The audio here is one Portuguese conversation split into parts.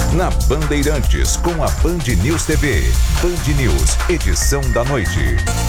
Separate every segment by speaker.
Speaker 1: Na Bandeirantes, com a Band News TV. Band News, edição da noite.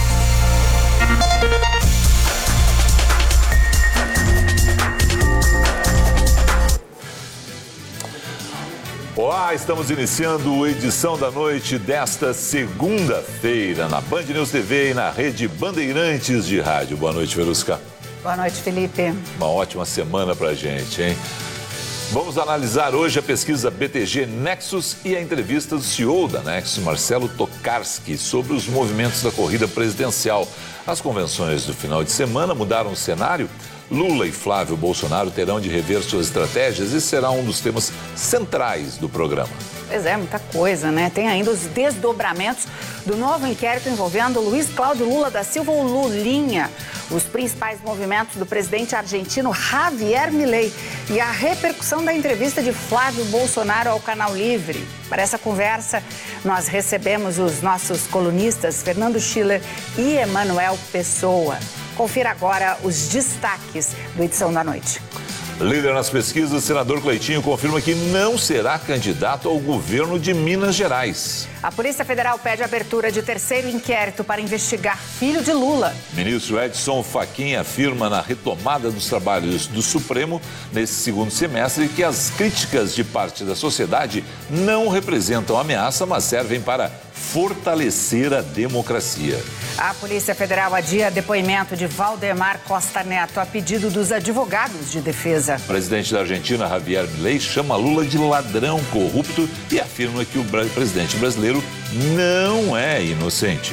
Speaker 2: Olá, estamos iniciando a edição da noite desta segunda-feira na Band News TV e na rede Bandeirantes de rádio. Boa noite, Verusca.
Speaker 3: Boa noite, Felipe.
Speaker 2: Uma ótima semana pra gente, hein? Vamos analisar hoje a pesquisa BTG Nexus e a entrevista do CEO da Nexus, Marcelo Tokarski, sobre os movimentos da corrida presidencial. As convenções do final de semana mudaram o cenário. Lula e Flávio Bolsonaro terão de rever suas estratégias e será um dos temas centrais do programa.
Speaker 3: Pois é, muita coisa, né? Tem ainda os desdobramentos do novo inquérito envolvendo Luiz Cláudio Lula da Silva, o Lulinha, os principais movimentos do presidente argentino Javier Milei e a repercussão da entrevista de Flávio Bolsonaro ao Canal Livre. Para essa conversa, nós recebemos os nossos colunistas Fernando Schiller e Emanuel Pessoa. Confira agora os destaques do Edição da Noite.
Speaker 2: Líder nas pesquisas, o senador Cleitinho confirma que não será candidato ao governo de Minas Gerais.
Speaker 3: A Polícia Federal pede abertura de terceiro inquérito para investigar filho de Lula.
Speaker 2: Ministro Edson Fachin afirma na retomada dos trabalhos do Supremo nesse segundo semestre que as críticas de parte da sociedade não representam ameaça, mas servem para fortalecer a democracia.
Speaker 3: A Polícia Federal adia depoimento de Valdemar Costa Neto a pedido dos advogados de defesa.
Speaker 2: O presidente da Argentina, Javier Milei, chama Lula de ladrão corrupto e afirma que o presidente brasileiro não é inocente.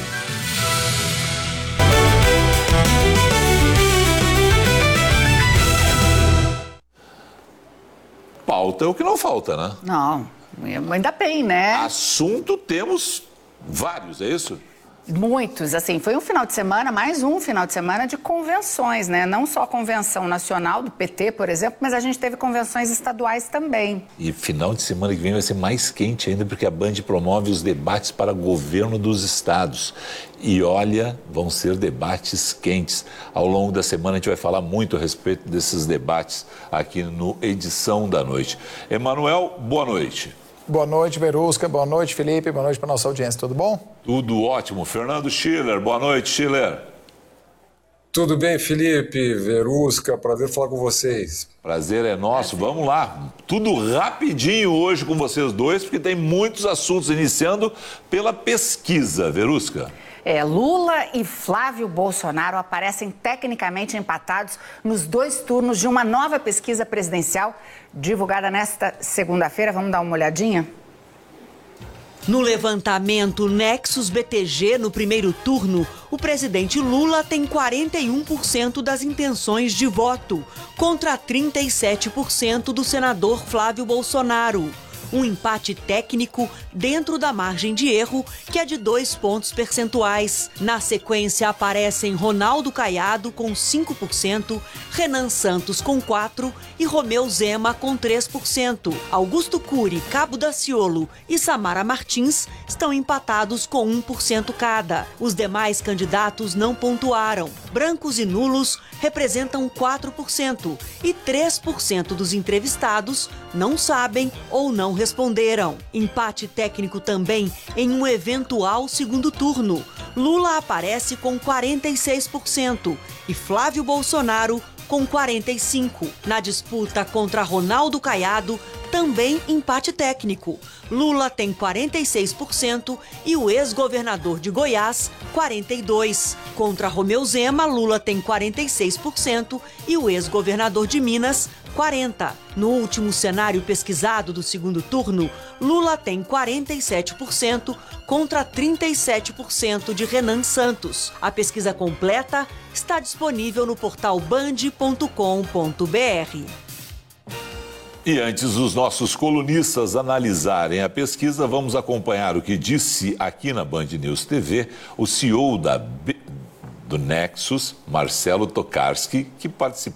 Speaker 2: Pauta é o que não falta, né?
Speaker 3: Não, ainda bem, né?
Speaker 2: Assunto temos vários, é isso?
Speaker 3: Muitos, assim, foi um final de semana, mais um final de semana de convenções, né? Não só a convenção nacional do PT, por exemplo, mas a gente teve convenções estaduais também.
Speaker 2: E final de semana que vem vai ser mais quente ainda, porque a Band promove os debates para governo dos estados. E olha, vão ser debates quentes. Ao longo da semana a gente vai falar muito a respeito desses debates aqui no Edição da Noite. Emanuel, boa noite.
Speaker 4: Boa noite, Verusca. Boa noite, Felipe. Boa noite para a nossa audiência. Tudo bom?
Speaker 2: Tudo ótimo. Fernando Schiller. Boa noite, Schiller.
Speaker 5: Tudo bem, Felipe, Verusca. Prazer falar com vocês.
Speaker 2: Prazer é nosso. Vamos lá. Tudo rapidinho hoje com vocês dois, porque tem muitos assuntos, iniciando pela pesquisa. Verusca.
Speaker 3: Lula e Flávio Bolsonaro aparecem tecnicamente empatados nos dois turnos de uma nova pesquisa presidencial divulgada nesta segunda-feira. Vamos dar uma olhadinha?
Speaker 6: No levantamento Nexus BTG, no primeiro turno, o presidente Lula tem 41% das intenções de voto, contra 37% do senador Flávio Bolsonaro. Um empate técnico dentro da margem de erro, que é de 2 pontos percentuais. Na sequência aparecem Ronaldo Caiado com 5%, Renan Santos com 4% e Romeu Zema com 3%. Augusto Cury, Cabo Daciolo e Samara Martins estão empatados com 1% cada. Os demais candidatos não pontuaram. Brancos e nulos representam 4% e 3% dos entrevistados não sabem ou não responderam. Empate técnico também em um eventual segundo turno. Lula aparece com 46% e Flávio Bolsonaro com 45%. Na disputa contra Ronaldo Caiado, também empate técnico. Lula tem 46% e o ex-governador de Goiás, 42%. Contra Romeu Zema, Lula tem 46% e o ex-governador de Minas, 40%. No último cenário pesquisado do segundo turno, Lula tem 47% contra 37% de Renan Santos. A pesquisa completa está disponível no portal band.com.br.
Speaker 2: E antes dos nossos colunistas analisarem a pesquisa, vamos acompanhar o que disse aqui na Band News TV o CEO do Nexus, Marcelo Tokarski, que